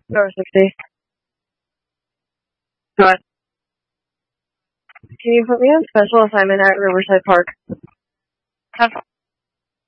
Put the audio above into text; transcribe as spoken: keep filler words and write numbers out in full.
Power sixty. Go ahead. Can you put me on special assignment at Riverside Park? Have